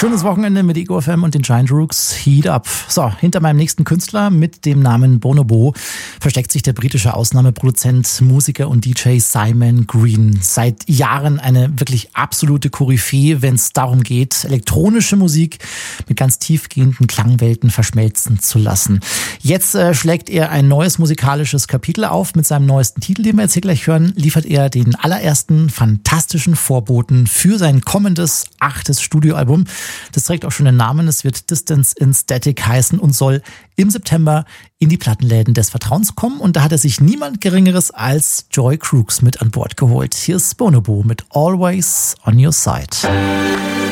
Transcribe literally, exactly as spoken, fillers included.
Schönes Wochenende mit Ego F M und den Giant Rooks. Heat up. So, hinter meinem nächsten Künstler mit dem Namen Bonobo versteckt sich der britische Ausnahmeproduzent, Musiker und D J Simon Green. Seit Jahren eine wirklich absolute Koryphäe, wenn es darum geht, elektronische Musik mit ganz tiefgehenden Klangwelten verschmelzen zu lassen. Jetzt äh, schlägt er ein neues musikalisches Kapitel auf. Mit seinem neuesten Titel, den wir jetzt hier gleich hören, liefert er den allerersten fantastischen Vorboten für sein kommendes achtes Studioalbum. Das trägt auch schon den Namen. Es wird Distance in Static heißen und soll im September in die Plattenläden des Vertrauens kommen. Und da hat er sich niemand Geringeres als Joy Crooks mit an Bord geholt. Hier ist Bonobo mit Always on Your Side.